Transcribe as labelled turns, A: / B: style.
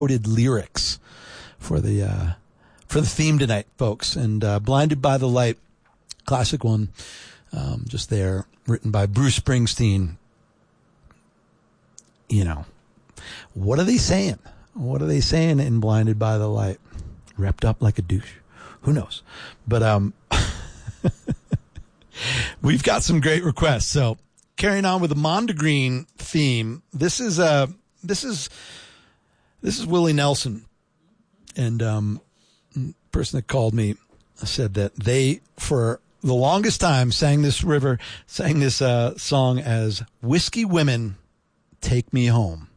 A: quoted lyrics for the theme tonight, folks. And Blinded by the Light, classic one, just there, written by Bruce Springsteen. You know, what are they saying? What are they saying in Blinded by the Light? Wrapped up like a douche. Who knows? But we've got some great requests. So carrying on with the Mondegreen theme, this is Willie Nelson, and the person that called me said that they, for the longest time, sang this song as "Whiskey Women Take Me Home."